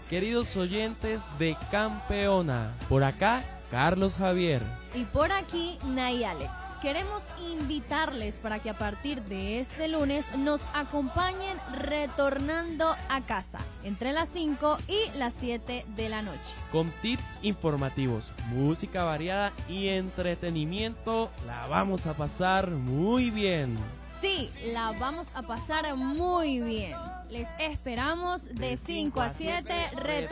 queridos oyentes de Campeona. Por acá, Carlos Javier. Y por aquí, Nay Alex. Queremos invitarles para que a partir de este lunes nos acompañen retornando a casa entre las 5 y las 7 de la noche. Con tips informativos, música variada y entretenimiento, la vamos a pasar muy bien. Sí, la vamos a pasar muy bien. Les esperamos de 5 a 7 retornando.